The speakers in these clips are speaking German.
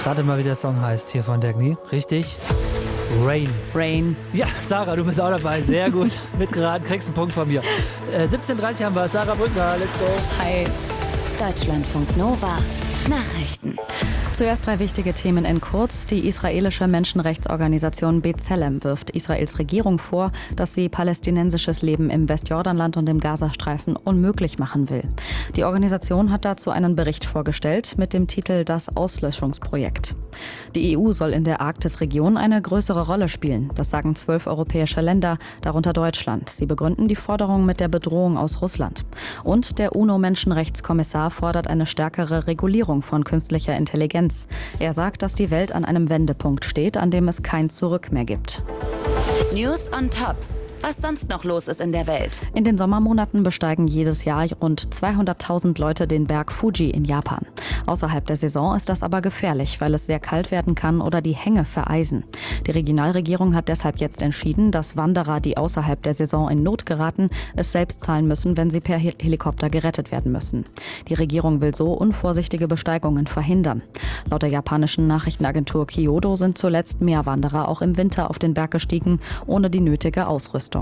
Rate mal, wie der Song heißt hier von Dagny. Richtig? Rain. Rain. Ja, Sarah, du bist auch dabei. Sehr gut. Mitgeraten, kriegst einen Punkt von mir. 17:30 haben wir. Sarah Brückner, let's go. Hi. Deutschlandfunk Nova. Nachrichten. Zuerst 3 wichtige Themen in kurz. Die israelische Menschenrechtsorganisation B'Tselem wirft Israels Regierung vor, dass sie palästinensisches Leben im Westjordanland und im Gazastreifen unmöglich machen will. Die Organisation hat dazu einen Bericht vorgestellt mit dem Titel Das Auslöschungsprojekt. Die EU soll in der Arktisregion eine größere Rolle spielen. Das sagen 12 europäische Länder, darunter Deutschland. Sie begründen die Forderung mit der Bedrohung aus Russland. Und der UNO-Menschenrechtskommissar fordert eine stärkere Regulierung von künstlicher Intelligenz. Er sagt, dass die Welt an einem Wendepunkt steht, an dem es kein Zurück mehr gibt. News on Top. Was sonst noch los ist in der Welt. In den Sommermonaten besteigen jedes Jahr rund 200.000 Leute den Berg Fuji in Japan. Außerhalb der Saison ist das aber gefährlich, weil es sehr kalt werden kann oder die Hänge vereisen. Die Regionalregierung hat deshalb jetzt entschieden, dass Wanderer, die außerhalb der Saison in Not geraten, es selbst zahlen müssen, wenn sie per Helikopter gerettet werden müssen. Die Regierung will so unvorsichtige Besteigungen verhindern. Laut der japanischen Nachrichtenagentur Kyodo sind zuletzt mehr Wanderer auch im Winter auf den Berg gestiegen, ohne die nötige Ausrüstung.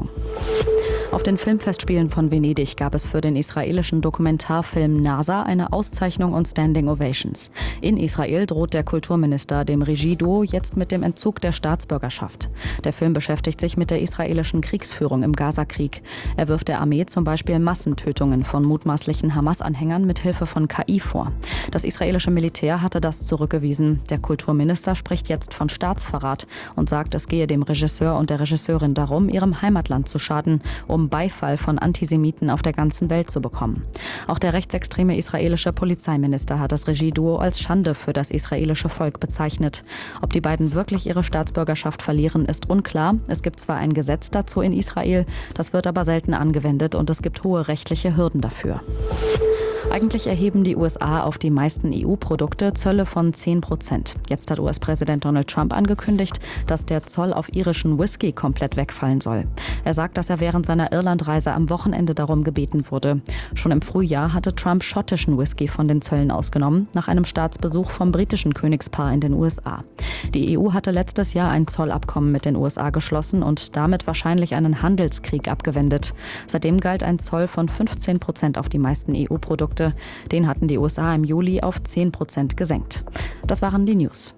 Auf den Filmfestspielen von Venedig gab es für den israelischen Dokumentarfilm NASA eine Auszeichnung und Standing Ovations. In Israel droht der Kulturminister dem Regieduo jetzt mit dem Entzug der Staatsbürgerschaft. Der Film beschäftigt sich mit der israelischen Kriegsführung im Gazakrieg. Er wirft der Armee zum Beispiel Massentötungen von mutmaßlichen Hamas-Anhängern mit Hilfe von KI vor. Das israelische Militär hatte das zurückgewiesen. Der Kulturminister spricht jetzt von Staatsverrat und sagt, es gehe dem Regisseur und der Regisseurin darum, ihrem Heimatland zu schaden, um Beifall von Antisemiten auf der ganzen Welt zu bekommen. Auch der rechtsextreme israelische Polizeiminister hat das Regieduo als Schande für das israelische Volk bezeichnet. Ob die beiden wirklich ihre Staatsbürgerschaft verlieren, ist unklar. Es gibt zwar ein Gesetz dazu in Israel, das wird aber selten angewendet und es gibt hohe rechtliche Hürden dafür. Eigentlich erheben die USA auf die meisten EU-Produkte Zölle von 10%. Jetzt hat US-Präsident Donald Trump angekündigt, dass der Zoll auf irischen Whisky komplett wegfallen soll. Er sagt, dass er während seiner Irlandreise am Wochenende darum gebeten wurde. Schon im Frühjahr hatte Trump schottischen Whisky von den Zöllen ausgenommen, nach einem Staatsbesuch vom britischen Königspaar in den USA. Die EU hatte letztes Jahr ein Zollabkommen mit den USA geschlossen und damit wahrscheinlich einen Handelskrieg abgewendet. Seitdem galt ein Zoll von 15% auf die meisten EU-Produkte. Den hatten die USA im Juli auf 10% gesenkt. Das waren die News.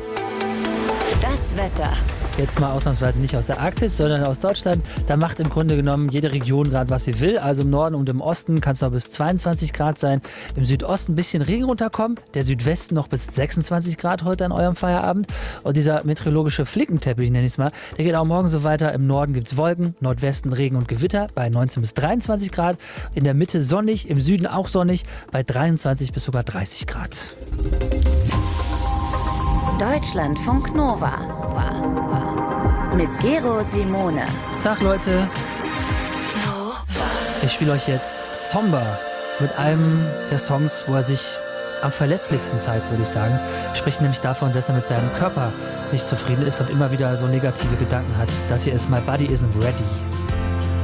Das Wetter. Jetzt mal ausnahmsweise nicht aus der Arktis, sondern aus Deutschland. Da macht im Grunde genommen jede Region gerade, was sie will. Also im Norden und im Osten kann es noch bis 22 Grad sein. Im Südosten ein bisschen Regen runterkommen. Der Südwesten noch bis 26 Grad heute an eurem Feierabend. Und dieser meteorologische Flickenteppich, nenne ich es mal, der geht auch morgen so weiter. Im Norden gibt es Wolken, Nordwesten Regen und Gewitter bei 19 bis 23 Grad. In der Mitte sonnig, im Süden auch sonnig bei 23 bis sogar 30 Grad. Deutschlandfunk Nova. Mit Gero Simone. Tag Leute. Ich spiele euch jetzt Somber mit einem der Songs, wo er sich am verletzlichsten zeigt, würde ich sagen. Spricht nämlich davon, dass er mit seinem Körper nicht zufrieden ist und immer wieder so negative Gedanken hat. Das hier ist My Body Isn't Ready.